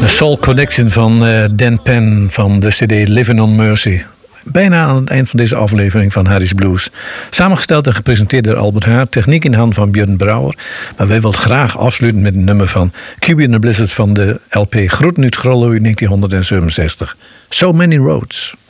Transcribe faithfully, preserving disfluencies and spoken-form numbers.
De Soul Connection van uh, Dan Penn van de cd Living on Mercy. Bijna aan het eind van deze aflevering van Harry's Blues. Samengesteld en gepresenteerd door Albert Haar. Techniek in handen van Björn Brouwer. Maar wij willen graag afsluiten met een nummer van Q B and the Blizzard van de L P Groeten uit Grollo in negentien zevenenzestig. So Many Roads.